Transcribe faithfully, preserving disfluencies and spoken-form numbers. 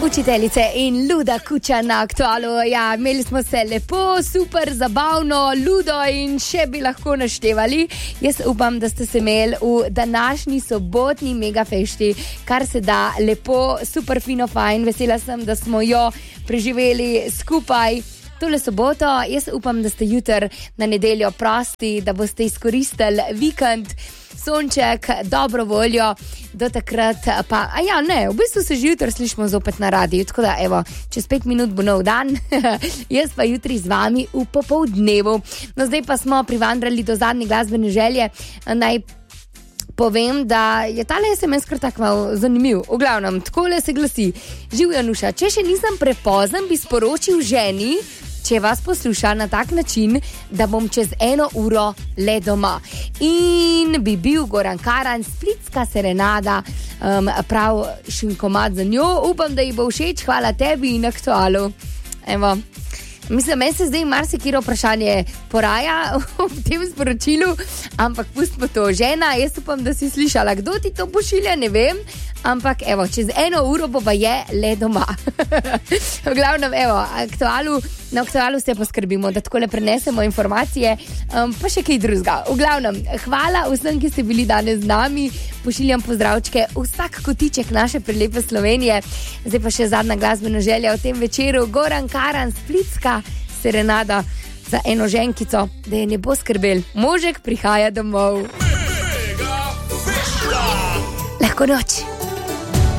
Učiteljice in Luda Kuča na Aktualu. Ja, imeli smo se lepo, super, zabavno, ludo in še bi lahko naštevali. Jaz upam, da ste se imeli v današnji sobotni megafešti, kar se da lepo, super, fino, fajn. Vesela sem, da smo jo preživeli skupaj. Tole soboto, jaz upam, da ste jutri na nedeljo prosti, da boste izkoristili vikend, sonček, dobro voljo, do takrat pa, a ja, ne, v bistvu se že jutri slišimo zopet na radiju, tako da, evo, čez pet minut bo nov dan, jaz pa jutri z vami v popoldnevu. No, zdaj pa smo privandrali do zadnje glasbene želje, naj povem, da je tale es em es kar tak malo zanimiv. V glavnem, takole se glasi: Živjo Nuša, če še nisem prepozen, bi sporočil ženi, če vas posluša na tak način, da bom čez eno uro le doma. In bi bil Goran Karan, Splitska serenada, um, prav šinkomat za njo. Upam, da ji bo všeč, hvala tebi in Aktualu. Evo. Mislim, meni se zdaj marsikiro vprašanje poraja v tem sporočilu, ampak pustimo to. Žena, jaz upam, da si slišala, kdo ti to pošilja, ne vem, ampak evo, čez eno uro bo pa je le doma. V glavnem, evo, aktualu, na Aktualu se poskrbimo, da takole prenesemo informacije, um, pa še kaj drugega. V glavnem, hvala vsem, ki ste bili danes z nami, pošiljam pozdravčke vsak kotiček naše prelepe Slovenije. Zdaj pa še zadnja glasbena želja v tem večeru, Goran Karan, Splitska serenada za eno ženkico, da je ne bo skrbel. Možek prihaja domov. Lahko noč.